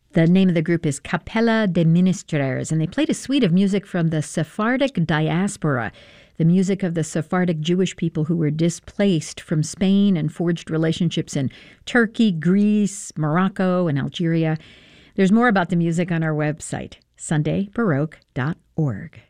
The name of the group is Capella de Ministres, and they played a suite of music from the Sephardic diaspora, the music of the Sephardic Jewish people who were displaced from Spain and forged relationships in Turkey, Greece, Morocco, and Algeria. There's more about the music on our website, sundaybaroque.org.